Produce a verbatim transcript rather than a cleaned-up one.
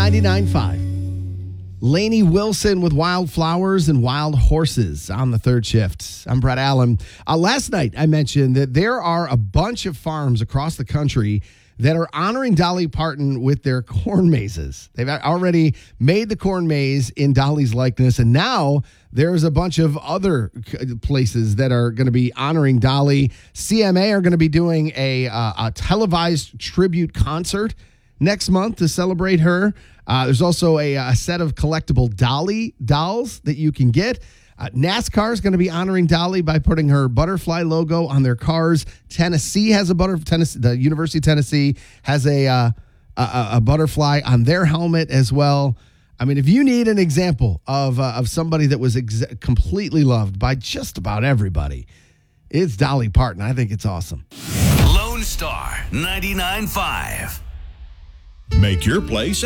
ninety-nine point five. Lainey Wilson with Wildflowers and Wild Horses on the third shift. I'm Brett Allen. Uh, last night, I mentioned that there are a bunch of farms across the country that are honoring Dolly Parton with their corn mazes. They've already made the corn maze in Dolly's likeness, and now there's a bunch of other places that are going to be honoring Dolly. C M A are going to be doing a, uh, a televised tribute concert next month to celebrate her. Uh, there's also a, a set of collectible Dolly dolls that you can get. Uh, NASCAR is going to be honoring Dolly by putting her butterfly logo on their cars. Tennessee has a butter. Tennessee, the University of Tennessee has a, uh, a a butterfly on their helmet as well. I mean, if you need an example of uh, of somebody that was ex- completely loved by just about everybody, it's Dolly Parton. I think it's awesome. Lone Star ninety-nine point five. Make your place